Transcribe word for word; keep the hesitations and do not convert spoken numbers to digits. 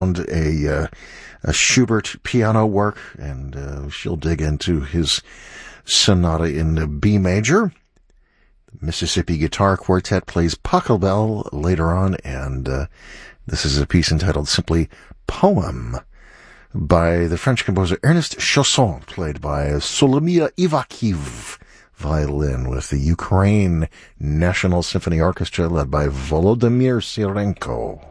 a, uh, a Schubert piano work, and uh, she'll dig into his sonata in the B major. The Mississippi Guitar Quartet plays Pachelbel later on, and uh, this is a piece entitled simply Poem by the French composer Ernest Chausson, played by Solomia Ivakiv, violin, with the Ukraine National Symphony Orchestra led by Volodymyr Sirenko.